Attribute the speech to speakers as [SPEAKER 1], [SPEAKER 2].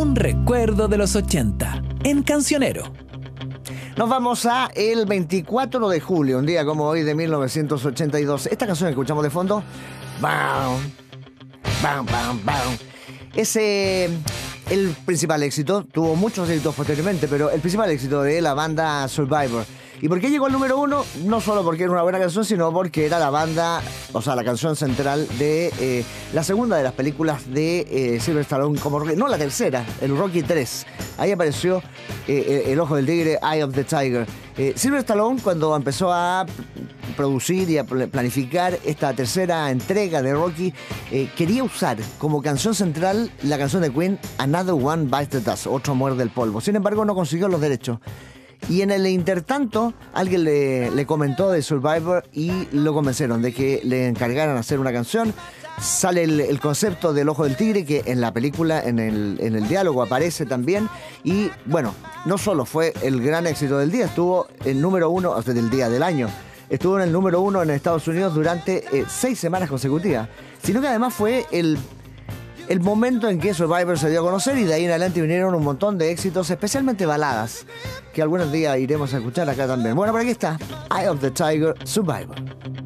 [SPEAKER 1] Un recuerdo de los 80 en Cancionero.
[SPEAKER 2] Nos vamos a el 24 de julio, un día como hoy de 1982. Esta canción que escuchamos de fondo, ¡bam! ¡Bam, bam, bam! Es el principal éxito. Tuvo muchos éxitos posteriormente, pero el principal éxito de la banda Survivor. ¿Y por qué llegó al número uno? No solo porque era una buena canción, sino porque era la banda, o sea, la canción central de la segunda de las películas de Sylvester Stallone como Rocky. No, la tercera, el Rocky 3. Ahí apareció El Ojo del Tigre, Eye of the Tiger. Sylvester Stallone, cuando empezó a producir y a planificar esta tercera entrega de Rocky, quería usar como canción central la canción de Queen, Another One Bites the Dust, otro muerde el polvo. Sin embargo, no consiguió los derechos. Y en el intertanto, alguien le comentó de Survivor y lo convencieron de que le encargaran hacer una canción. Sale el concepto del Ojo del Tigre, que en la película, en el diálogo aparece también. Y bueno, no solo fue el gran éxito del día, estuvo el número uno, o sea, del día del año. Estuvo en el número uno en Estados Unidos durante 6 semanas consecutivas. Sino que además fue el momento en que Survivor se dio a conocer, y de ahí en adelante vinieron un montón de éxitos, especialmente baladas, que algunos días iremos a escuchar acá también. Bueno, por aquí está Eye of the Tiger, Survivor.